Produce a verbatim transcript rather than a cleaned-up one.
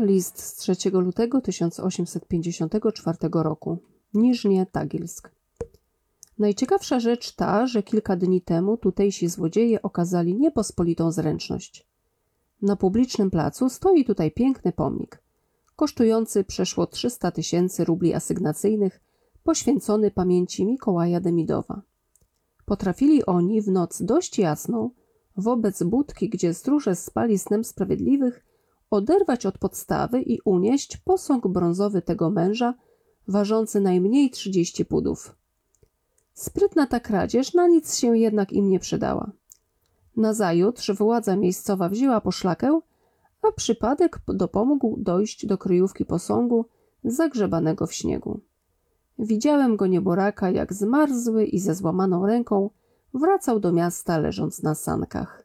list z trzeciego lutego tysiąc osiemset pięćdziesiątego czwartego roku. Niżnie Tagilsk. Najciekawsza rzecz ta, że kilka dni temu tutejsi złodzieje okazali niepospolitą zręczność. Na publicznym placu stoi tutaj piękny pomnik, kosztujący przeszło trzysta tysięcy rubli asygnacyjnych, poświęcony pamięci Mikołaja Demidowa. Potrafili oni w noc dość jasną, wobec budki, gdzie stróże spali snem sprawiedliwych, oderwać od podstawy i unieść posąg brązowy tego męża, ważący najmniej trzydzieści pudów. Sprytna ta kradzież na nic się jednak im nie przydała. Nazajutrz władza miejscowa wzięła poszlakę, a przypadek dopomógł dojść do kryjówki posągu zagrzebanego w śniegu. Widziałem go nieboraka, jak zmarzły i ze złamaną ręką wracał do miasta, leżąc na sankach.